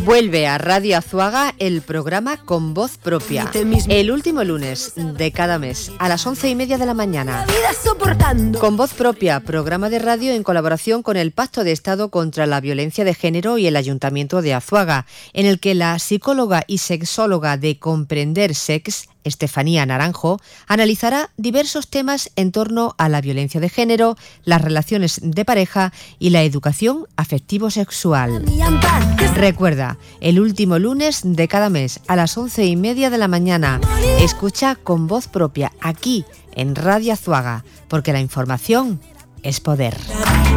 Vuelve a Radio Azuaga el programa Con Voz Propia, el último lunes de cada mes a las 11:30 de la mañana. Con Voz Propia, programa de radio en colaboración con el Pacto de Estado contra la Violencia de Género y el Ayuntamiento de Azuaga, en el que la psicóloga y sexóloga de Comprender Sex, Estefanía Naranjo, analizará diversos temas en torno a la violencia de género, las relaciones de pareja y la educación afectivo-sexual. Recuerda, el último lunes de cada mes a las 11:30 de la mañana, escucha Con Voz Propia aquí en Radio Azuaga, porque la información es poder.